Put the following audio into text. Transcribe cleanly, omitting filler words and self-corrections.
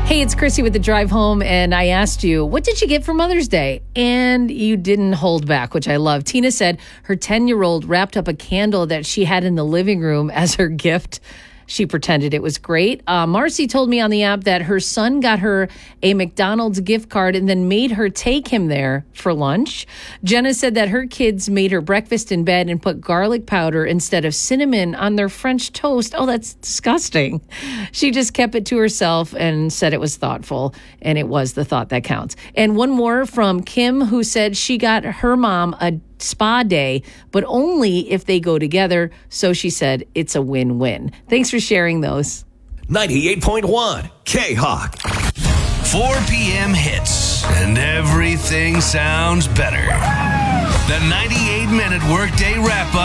Hey, it's Chrissy with the drive home, and I asked you, what did you get for Mother's Day? And you didn't hold back, which I love. Tina said her 10-year-old wrapped up a candle that she had in the living room as her gift. She pretended it was great. Marcy told me on the app that her son got her a McDonald's gift card and then made her take him there for lunch. Jenna said that her kids made her breakfast in bed and put garlic powder instead of cinnamon on their French toast. Oh, that's disgusting. She just kept it to herself and said it was thoughtful, and it was the thought that counts. And one more from Kim, who said she got her mom a spa day, but only if they go together. So she said it's a win-win. Thanks for sharing those. 98.1 K-Hawk. 4 p.m. hits, and everything sounds better. The 98-minute workday wrap-up